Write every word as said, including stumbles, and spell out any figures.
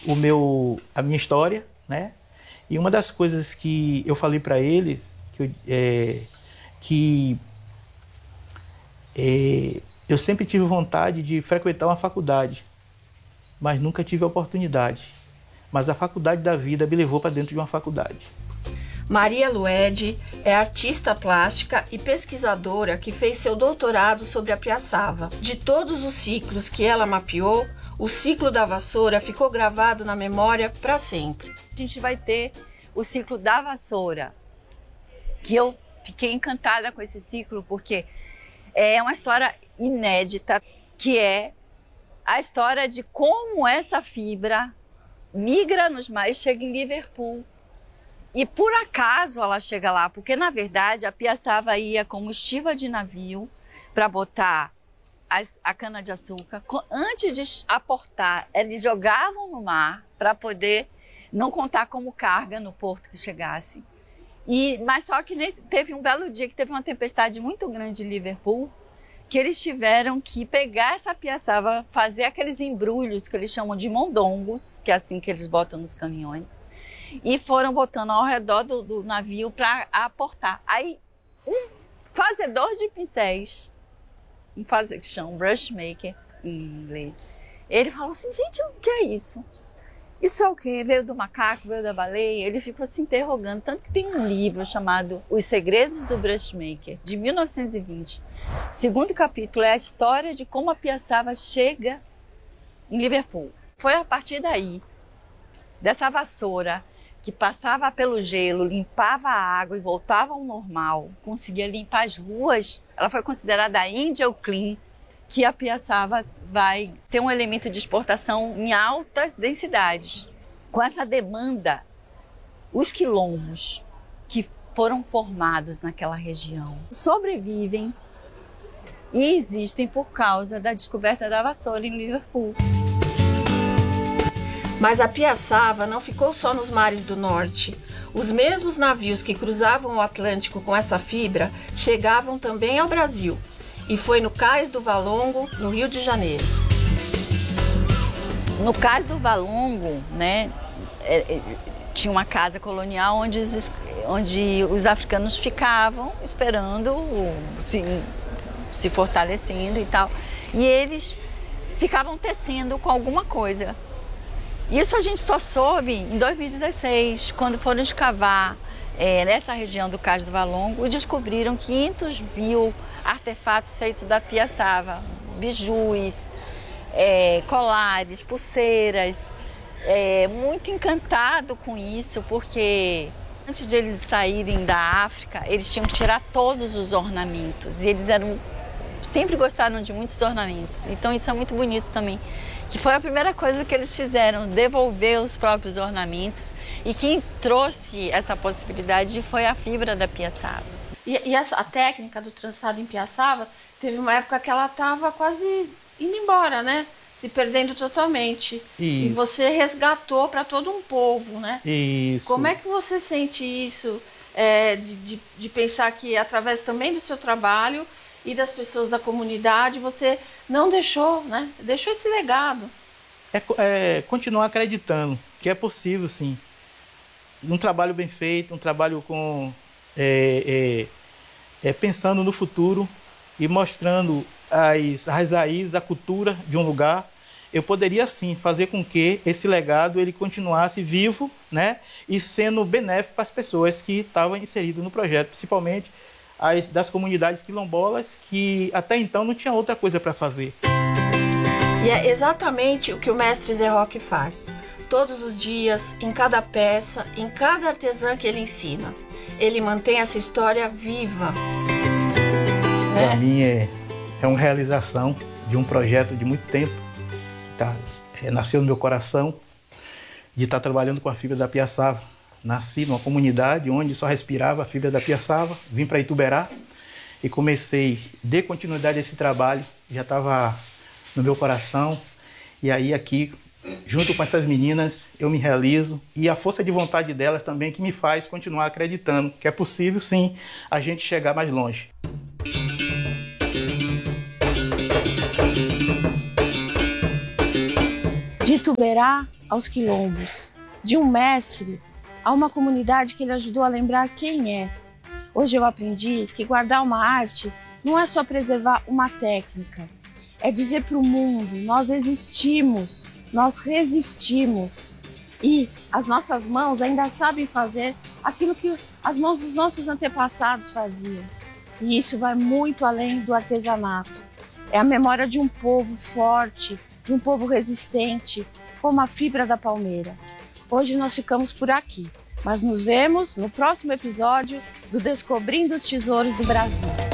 o meu, a minha história, né? E uma das coisas que eu falei para eles, que, eu, é, que é, eu sempre tive vontade de frequentar uma faculdade, mas nunca tive a oportunidade. Mas a faculdade da vida me levou para dentro de uma faculdade. Maria Luede é artista plástica e pesquisadora que fez seu doutorado sobre a piaçava. De todos os ciclos que ela mapeou, o ciclo da vassoura ficou gravado na memória para sempre. A gente vai ter o ciclo da vassoura, que eu fiquei encantada com esse ciclo, porque é uma história inédita, que é a história de como essa fibra migra nos mares, chega em Liverpool. E por acaso ela chega lá, porque na verdade a piaçava ia como estiva de navio para botar as, a cana-de-açúcar. Antes de aportar, eles jogavam no mar para poder não contar como carga no porto que chegasse. E, mas só que teve um belo dia que teve uma tempestade muito grande em Liverpool, que eles tiveram que pegar essa piaçava, fazer aqueles embrulhos que eles chamam de mondongos, que é assim que eles botam nos caminhões, e foram botando ao redor do, do navio para aportar. Aí um fazedor de pincéis, um fazer, que chama brush maker em inglês, ele falou assim, gente, o que é isso? Isso é o quê? Veio do macaco, veio da baleia? Ele ficou se interrogando, tanto que tem um livro chamado Os Segredos do Brush Maker, de mil novecentos e vinte. O segundo capítulo é a história de como a piaçava chega em Liverpool. Foi a partir daí, dessa vassoura, que passava pelo gelo, limpava a água e voltava ao normal, conseguia limpar as ruas, ela foi considerada a Angel Clean, que a piaçava vai ser um elemento de exportação em altas densidades. Com essa demanda, os quilombos que foram formados naquela região sobrevivem e existem por causa da descoberta da vassoura em Liverpool. Mas a piaçava não ficou só nos mares do norte. Os mesmos navios que cruzavam o Atlântico com essa fibra chegavam também ao Brasil. E foi no Cais do Valongo, no Rio de Janeiro. No Cais do Valongo, né, é, é, tinha uma casa colonial onde os, onde os africanos ficavam esperando, se, se fortalecendo e tal. E eles ficavam tecendo com alguma coisa. Isso a gente só soube em dois mil e dezesseis, quando foram escavar é, nessa região do Cais do Valongo e descobriram quinhentos mil artefatos feitos da piaçava, bijus, é, colares, pulseiras. É, muito encantado com isso, porque antes de eles saírem da África, eles tinham que tirar todos os ornamentos. E eles eram, sempre gostaram de muitos ornamentos. Então isso é muito bonito também. Que foi a primeira coisa que eles fizeram, devolver os próprios ornamentos. E quem trouxe essa possibilidade foi a fibra da piaçava. E, e essa, a técnica do trançado em piaçava, teve uma época que ela estava quase indo embora, né? Se perdendo totalmente. Isso. E você resgatou para todo um povo, né? Isso. Como é que você sente isso, é, de, de, de pensar que através também do seu trabalho e das pessoas da comunidade, você não deixou, né? Deixou esse legado. É, é continuar acreditando que é possível, sim. Um trabalho bem feito, um trabalho com é, é, é, pensando no futuro e mostrando as, as raízes, a cultura de um lugar. Eu poderia, sim, fazer com que esse legado ele continuasse vivo, né? E sendo benéfico para as pessoas que estavam inseridas no projeto, principalmente as das comunidades quilombolas, que até então não tinha outra coisa para fazer. E é exatamente o que o mestre Zé Roque faz. Todos os dias, em cada peça, em cada artesã que ele ensina. Ele mantém essa história viva. Para mim é, é uma realização de um projeto de muito tempo. Tá? É, nasceu no meu coração de estar trabalhando com a fibra da piaçava. Nasci numa comunidade onde só respirava a fibra da piaçava, vim para Ituberá e comecei, dei continuidade a esse trabalho, já estava no meu coração. E aí aqui, junto com essas meninas, eu me realizo e a força de vontade delas também que me faz continuar acreditando que é possível, sim, a gente chegar mais longe. De Ituberá aos quilombos, de um mestre a uma comunidade que ele ajudou a lembrar quem é. Hoje eu aprendi que guardar uma arte não é só preservar uma técnica, é dizer para o mundo, nós existimos, nós resistimos e as nossas mãos ainda sabem fazer aquilo que as mãos dos nossos antepassados faziam. E isso vai muito além do artesanato. É a memória de um povo forte, de um povo resistente, como a fibra da palmeira. Hoje nós ficamos por aqui, mas nos vemos no próximo episódio do Descobrindo os Tesouros do Brasil.